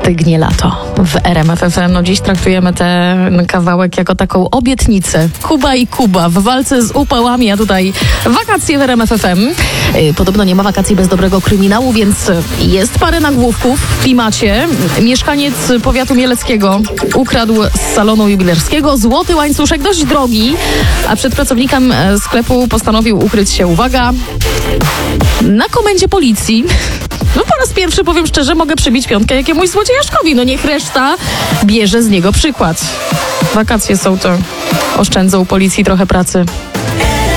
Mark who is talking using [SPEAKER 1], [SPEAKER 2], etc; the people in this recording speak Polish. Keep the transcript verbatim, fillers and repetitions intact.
[SPEAKER 1] Stygnie lato w R M F F M. No dziś traktujemy ten kawałek jako taką obietnicę. Kuba i Kuba w walce z upałami, a tutaj wakacje w R M F F M. Podobno nie ma wakacji bez dobrego kryminału, więc jest parę nagłówków w klimacie. Mieszkaniec powiatu mieleckiego ukradł z salonu jubilerskiego złoty łańcuszek, dość drogi, a przed pracownikiem sklepu postanowił ukryć się, uwaga, na komendzie policji. No po raz pierwszy, powiem szczerze, mogę przybić piątkę jakiemuś złodziejaszkowi. No niech reszta bierze z niego przykład. Wakacje są, to oszczędzą policji trochę pracy.